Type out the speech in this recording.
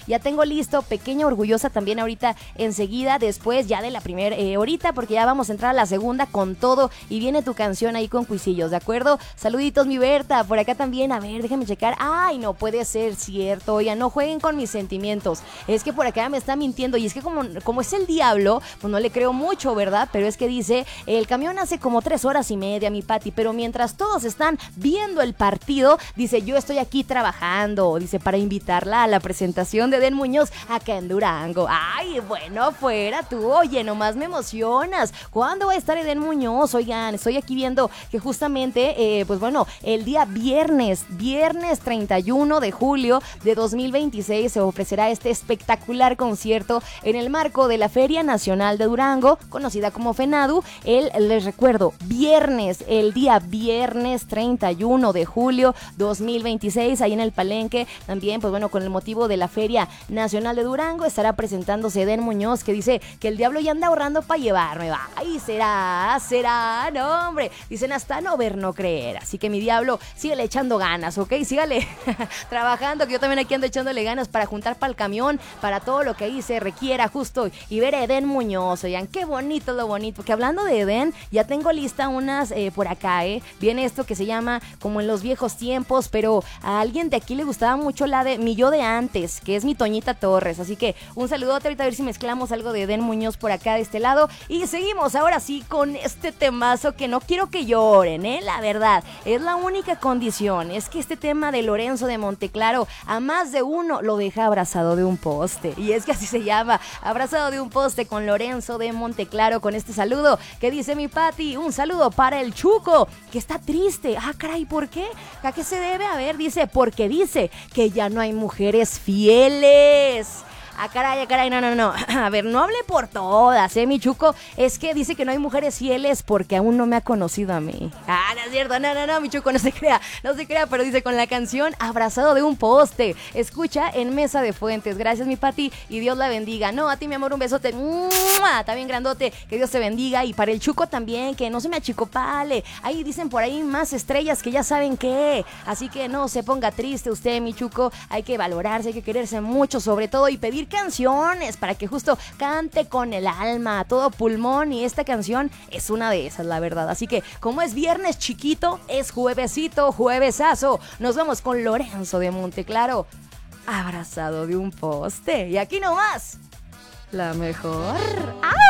Ya tengo listo, pequeña orgullosa también ahorita enseguida, después ya de la primera horita, porque ya vamos a entrar a la segunda con todo y viene tu canción ahí con cuisillos, ¿de acuerdo? Saluditos, mi Berta, por acá también, a ver, déjame checar. Ay, no puede ser cierto, oigan, no jueguen con mis sentimientos. Es que por acá me está mintiendo y es que como es el diablo, pues no le creo mucho, ¿verdad? Pero es que dice, el camión hace como 3 horas y media, mi Pati, pero mientras todos están viendo el partido, dice, yo estoy aquí trabajando, dice, para invitarla a la presentación de Edén Muñoz acá en Durango. Ay, bueno, fuera tú, oye, nomás me emocionas. ¿Cuándo va a estar Edén Muñoz? Oigan, estoy aquí viendo que justamente, pues bueno, el día viernes 31 de julio de 2026 se ofrecerá este espectacular concierto en el marco de la Feria Nacional de Durango, conocida como FENADU. Les recuerdo, el día viernes 31 de julio 2026, ahí en el Palenque, también, pues bueno, con el motivo de la Feria Nacional de Durango, estará presentándose Edén Muñoz, que dice que el diablo ya anda ahorrando para llevarme. Ay, será, no, hombre. Dicen hasta no ver, no creer. Así que mi diablo, síguele echando ganas, ¿ok? Sígale trabajando, que yo también aquí ando echándole ganas para juntar para el camión, para todo lo que ahí se requiera justo, y ver a Edén Muñoz. Oigan, qué bonito lo bonito. Que hablando de Edén, ya tengo lista unas por acá, Viene esto que se llama Como en los viejos tiempos, pero a alguien de aquí le gustaba mucho la de Mi Yo de Antes, que es mi Toñita Torres. Así que un saludote, ahorita a ver si mezclamos algo de Edén Muñoz por acá de este lado. Y seguimos ahora sí con este temazo que no quiero que lloren, la verdad. Es la única condición, es que este tema de Lorenzo de Monteclaro a más de uno lo deja abrazado de un poste. Y es que así se llama, Abrazado de un Poste con Lorenzo de Monteclaro, con este saludo que dice mi Pati, un saludo para el Chuco, que está triste. Ah, caray, ¿por qué? ¿A qué se debe? A ver, dice, porque dice que ya no hay mujeres fieles. Ah, caray, no. A ver, no hable por todas, mi Chuco. Es que dice que no hay mujeres fieles porque aún no me ha conocido a mí. Ah, no es cierto, no, mi Chuco, no se crea, pero dice con la canción Abrazado de un Poste. Escucha en Mesa de Fuentes. Gracias, mi Pati, y Dios la bendiga. No, a ti, mi amor, un besote. ¡Mua! Está bien grandote, que Dios te bendiga. Y para el Chuco también, que no se me achicopale. Ahí dicen por ahí más estrellas que ya saben qué. Así que no se ponga triste usted, mi Chuco. Hay que valorarse, hay que quererse mucho, sobre todo, y pedir canciones para que justo cante con el alma, a todo pulmón, y esta canción es una de esas, la verdad. Así que como es viernes chiquito, es juevesito, juevesazo. Nos vamos con Lorenzo de Monteclaro, Abrazado de un Poste. Y aquí nomás, la mejor. ¡Ah!